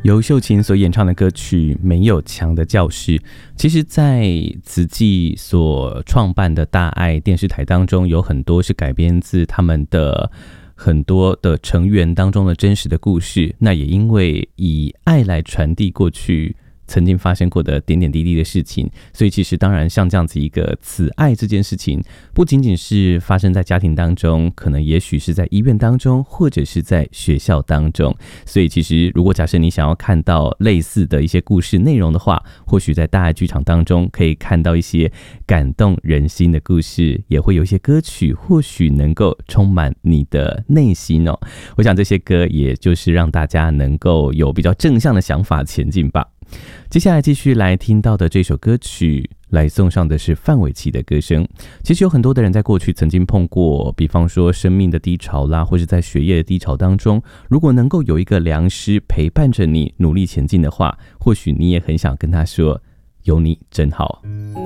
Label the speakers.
Speaker 1: 由秀琴所演唱的歌曲《没有墙的教室》，其实在慈济所创办的大爱电视台当中，有很多是改编自他们的很多的成员当中的真实的故事。那也因为以爱来传递过去曾经发生过的点点滴滴的事情，所以其实当然像这样子一个慈爱这件事情，不仅仅是发生在家庭当中，可能也许是在医院当中，或者是在学校当中。所以其实如果假设你想要看到类似的一些故事内容的话，或许在大爱剧场当中可以看到一些感动人心的故事，也会有一些歌曲或许能够充满你的内心哦。我想这些歌也就是让大家能够有比较正向的想法前进吧。接下来继续来听到的这首歌曲，来送上的是范玮琪的歌声。其实有很多的人在过去曾经碰过，比方说生命的低潮啦，或是在学业的低潮当中，如果能够有一个良师陪伴着你努力前进的话，或许你也很想跟他说，有你真好。